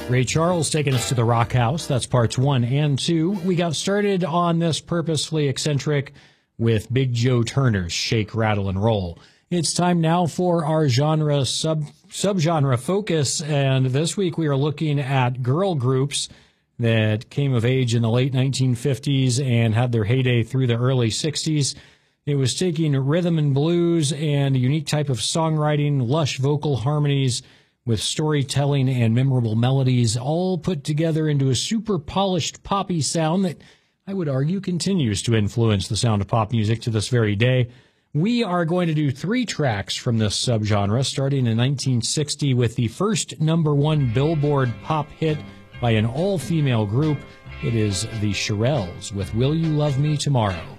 Ray Charles taking us to the Rock House. That's parts 1 and 2. We got started on this purposefully eccentric with Big Joe Turner's Shake, Rattle, and Roll. It's time now for our genre subgenre focus, and this week we are looking at girl groups that came of age in the late 1950s and had their heyday through the early 60s. It was taking rhythm and blues and a unique type of songwriting, lush vocal harmonies with storytelling and memorable melodies, all put together into a super polished poppy sound that I would argue continues to influence the sound of pop music to this very day. We are going to do 3 tracks from this subgenre, starting in 1960 with the first #1 Billboard pop hit by an all-female group. It is the Shirelles with Will You Love Me Tomorrow?